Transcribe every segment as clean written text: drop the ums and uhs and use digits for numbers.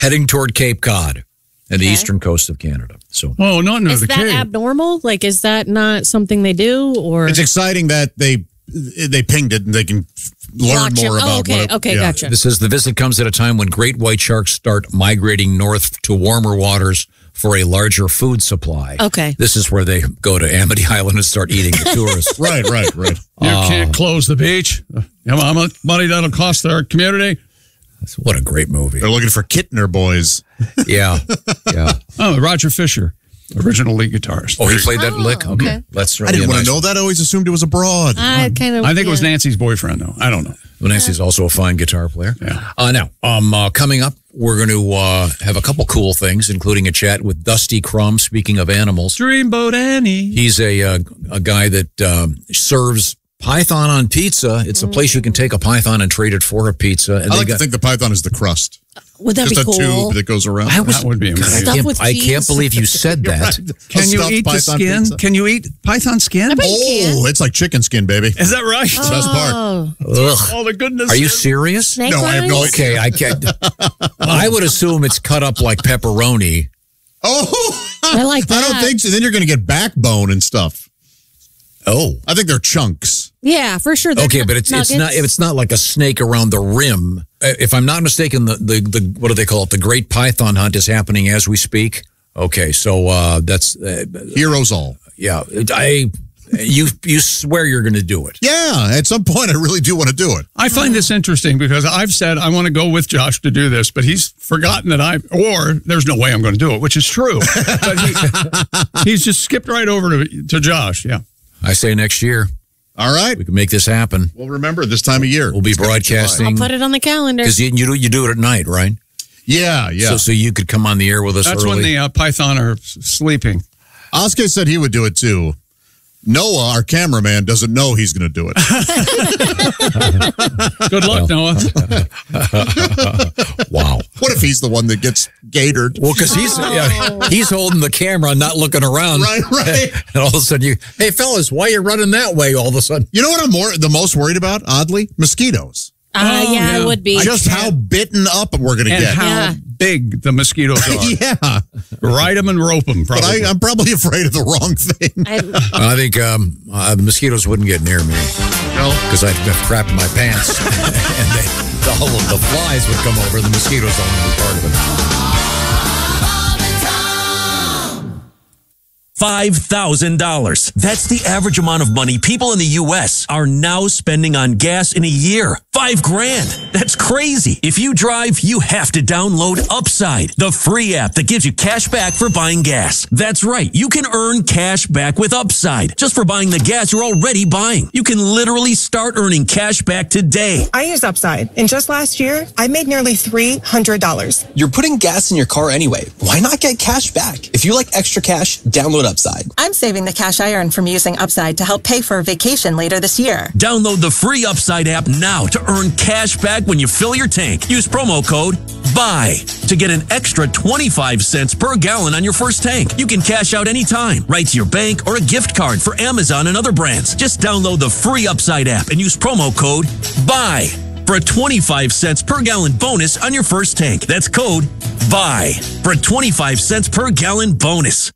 heading toward Cape Cod and the eastern coast of Canada. So, is that abnormal? Like, is that not something they do? Or it's exciting that they pinged it and they can learn more about what. Okay, gotcha. This says the visit comes at a time when great white sharks start migrating north to warmer waters for a larger food supply. Okay. This is where they go to Amity Island and start eating the tourists. Right. You can't close the beach. You know how much money that'll cost our community? What a great movie. They're looking for Kittner boys. Yeah. Oh, Roger Fisher, original lead guitarist. Oh, he played that lick? Okay. That's I didn't want to know that. I always assumed it was abroad. I think it was Nancy's boyfriend, though. I don't know. Well, Nancy's also a fine guitar player. Yeah. Now, coming up, we're going to have a couple cool things, including a chat with Dusty Crum, speaking of animals. Dreamboat Annie. He's a guy that serves Python on pizza. It's a place you can take a python and trade it for a pizza. And I like to think the python is the crust. Would that Just be cool? a tube that goes around. That would be amazing. I can't believe you said that. Can you eat the skin? Pizza. Can you eat python skin? It's like chicken skin, baby. Is that right? It's the best part. Ugh. Oh, the goodness. Are you serious? Snake No, I have no eyes? Okay, I can't. I would assume it's cut up like pepperoni. Oh, I like that. I don't think so. Then you're going to get backbone and stuff. Oh. I think they're chunks. Yeah, for sure. Okay, but it's not like a snake around the rim. If I'm not mistaken, the what do they call it? The Great Python Hunt is happening as we speak. Okay, so that's Heroes all. Yeah, you swear you're going to do it. Yeah, at some point I really do want to do it. I find this interesting because I've said I want to go with Josh to do this, but he's forgotten that there's no way I'm going to do it, which is true. But he's just skipped right over to Josh. Yeah. I say next year. All right. We can make this happen. Well, remember, this time of year. We'll be broadcasting. I'll put it on the calendar. Because you do it at night, right? Yeah. So you could come on the air with us That's early. when the python are sleeping. Oscar said he would do it too. Noah, our cameraman, doesn't know he's going to do it. Good luck, Noah. Wow. What if he's the one that gets gatored? Well, because he's holding the camera and not looking around. Right. And all of a sudden hey, fellas, why are you running that way all of a sudden? You know what I'm the most worried about, oddly? Mosquitoes. Yeah, it would be. Just how bitten up we're going to get. And how big the mosquitoes are. Yeah. Ride them and rope them, probably. But I'm probably afraid of the wrong thing. I think the mosquitoes wouldn't get near me. No. Because I'd have crap in my pants. And all of the flies would come over. The mosquitoes don't want to be part of it. $5,000. That's the average amount of money people in the U.S. are now spending on gas in a year. $5,000. That's crazy. If you drive, you have to download Upside, the free app that gives you cash back for buying gas. That's right. You can earn cash back with Upside just for buying the gas you're already buying. You can literally start earning cash back today. I use Upside, and just last year, I made nearly $300. You're putting gas in your car anyway. Why not get cash back? If you like extra cash, download Upside. I'm saving the cash I earn from using Upside to help pay for a vacation later this year. Download the free Upside app now to earn cash back when you fill your tank. Use promo code BUY to get an extra 25 cents per gallon on your first tank. You can cash out anytime, right to your bank or a gift card for Amazon and other brands. Just download the free Upside app and use promo code BUY for a 25 cents per gallon bonus on your first tank. That's code BUY for a 25 cents per gallon bonus.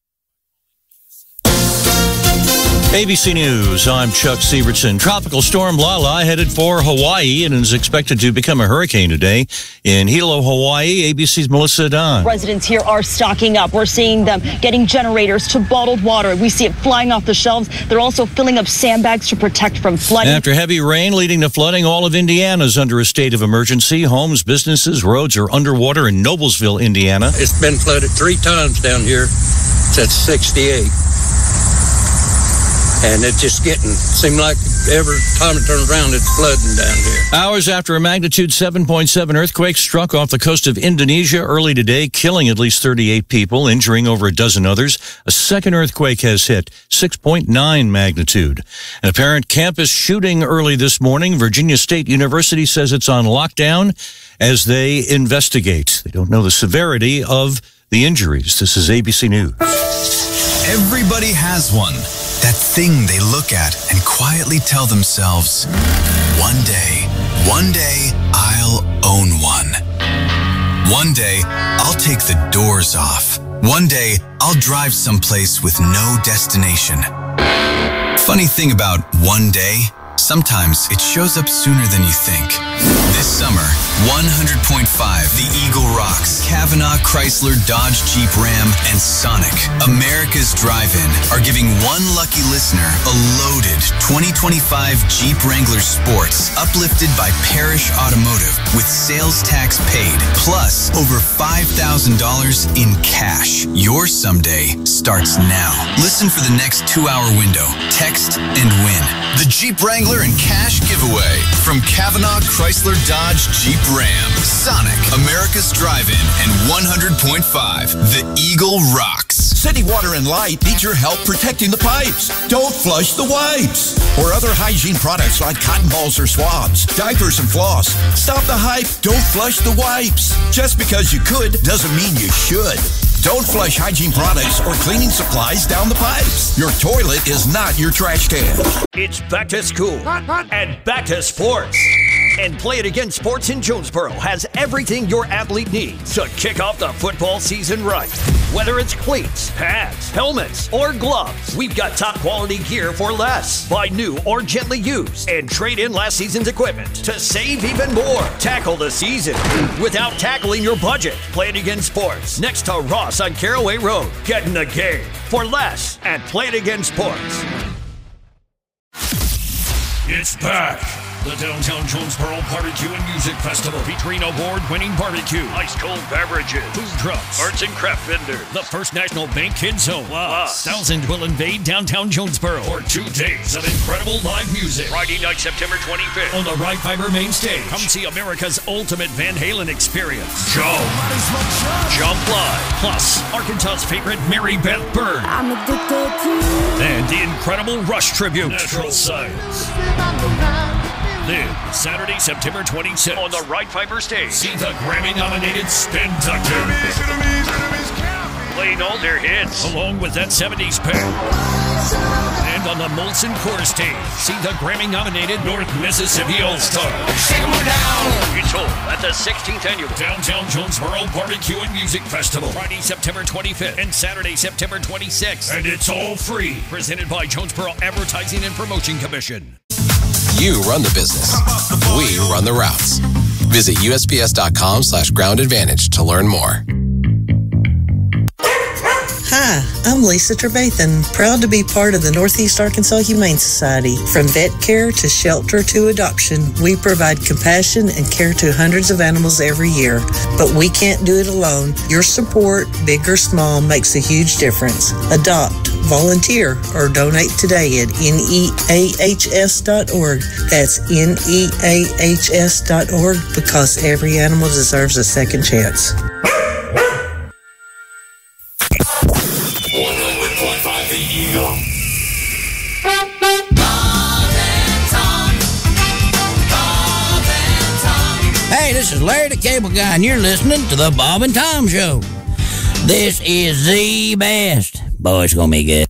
ABC News, I'm Chuck Sievertson. Tropical storm Lala headed for Hawaii and is expected to become a hurricane today in Hilo, Hawaii. ABC's Melissa Don. Residents here are stocking up. We're seeing them getting generators to bottled water. We see it flying off the shelves. They're also filling up sandbags to protect from flooding. After heavy rain leading to flooding, all of Indiana is under a state of emergency. Homes, businesses, roads are underwater in Noblesville, Indiana. It's been flooded 3 times down here since '68. And it's just seemed like every time it turns around, it's flooding down here. Hours after a magnitude 7.7 earthquake struck off the coast of Indonesia early today, killing at least 38 people, injuring over a dozen others. A second earthquake has hit, 6.9 magnitude. An apparent campus shooting early this morning. Virginia State University says it's on lockdown as they investigate. They don't know the severity of the injuries. This is ABC News. Everybody has one. That thing they look at and quietly tell themselves, one day, I'll own one. One day, I'll take the doors off. One day, I'll drive someplace with no destination. Funny thing about one day, sometimes it shows up sooner than you think. This summer, 100.5, The Eagle Rocks, Kavanaugh, Chrysler, Dodge, Jeep, Ram, and Sonic, America's Drive-In, are giving one lucky listener a loaded 2025 Jeep Wrangler Sports, uplifted by Parrish Automotive, with sales tax paid, plus over $5,000 in cash. Your someday starts now. Listen for the next 2-hour window. Text and win. The Jeep Wrangler and cash giveaway from Kavanaugh, Chrysler, Dodge, Jeep, Ram, Sonic, America's Drive-In, and 100.5, The Eagle Rocks. City Water and Light needs your help protecting the pipes. Don't flush the wipes. Or other hygiene products like cotton balls or swabs, diapers and floss. Stop the hype. Don't flush the wipes. Just because you could doesn't mean you should. Don't flush hygiene products or cleaning supplies down the pipes. Your toilet is not your trash can. It's back to school and back to sports. And Play It Again Sports in Jonesboro has everything your athlete needs to kick off the football season right. Whether it's cleats, pads, helmets, or gloves, we've got top quality gear for less. Buy new or gently used and trade in last season's equipment to save even more. Tackle the season without tackling your budget. Play It Again Sports next to Ross on Caraway Road. Get in the game for less at Play It Again Sports. It's back. The Downtown Jonesboro Barbecue and Music Festival, featuring award-winning barbecue, ice-cold beverages, food trucks, arts and craft vendors, the First National Bank Kids Zone. Plus, thousands will invade downtown Jonesboro for 2 days of incredible live music. Friday night, September 25th, on the Right Fiber main stage. Come see America's ultimate Van Halen experience. Jump Live. Plus, Arkansas's favorite Mary Beth Bird. I'm addicted to. And the incredible Rush tribute. Natural Science. Then, Saturday, September 26th, on the Right Fiber stage, see the Grammy-nominated Spin Doctor. Playing all their hits, along with that 70s pair. And on the Molson Coors stage, see the Grammy-nominated North Mississippi All-Stars. It's all at the 16th Annual Downtown Jonesboro Barbecue and Music Festival, Friday, September 25th, and Saturday, September 26th. And it's all free. Presented by Jonesboro Advertising and Promotion Commission. You run the business. We run the routes. Visit USPS.com/Ground Advantage to learn more. Hi, I'm Lisa Trevathan, proud to be part of the Northeast Arkansas Humane Society. From vet care to shelter to adoption, we provide compassion and care to hundreds of animals every year. But we can't do it alone. Your support, big or small, makes a huge difference. Adopt, volunteer, or donate today at neahs.org. That's neahs.org, because every animal deserves a second chance. 100.5 The Eagle. Hey, this is Larry the Cable Guy, and you're listening to the Bob and Tom Show. This is the best. Boy, it's going to be good.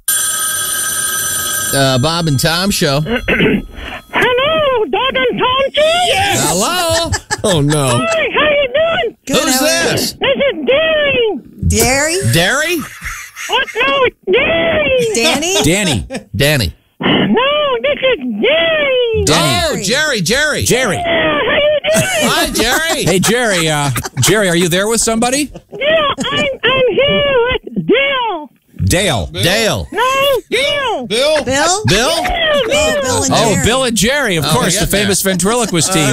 Bob and Tom Show. Hello, Doug and Tom G. Yes. Hello. Oh, no. Hi, how you doing? Good. Who's this? This is Gary. Gary? Derry? What? No, it's Gary. Danny? Danny. No, this is Gary. Oh, Jerry. Jerry. How you doing? Hi, Jerry. Hey, Jerry. Jerry, are you there with somebody? Yeah, I'm here with Dale. Dale. Dale. No, Dale. Bill? Bill and Jerry. Bill and Jerry, of course, the famous ventriloquist team.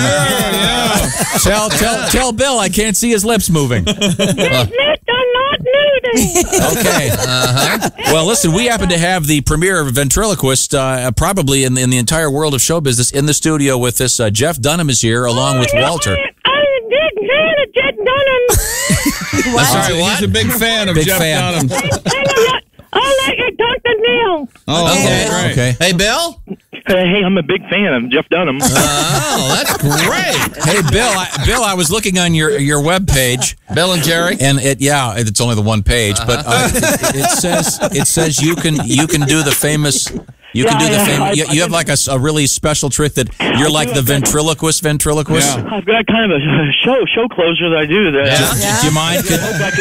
Tell Bill I can't see his lips moving. Okay. Well, listen, we happen to have the premier ventriloquist probably in the entire world of show business in the studio with us. Jeff Dunham is here along with Walter. I'm a big fan of Jeff Dunham. Sorry, he's a big fan of Jeff Dunham. I'll let you talk to Neil. Oh, okay. Hey, Bill? Hey, I'm a big fan of Jeff Dunham. Oh, that's great. Hey, Bill, I was looking on your webpage, Bill and Jerry, and it's only the one page, but it says you can do the famous You can do the famous. You have like a really special trick that you're like the ventriloquist. I've got kind of a show closer that I do. Do you mind?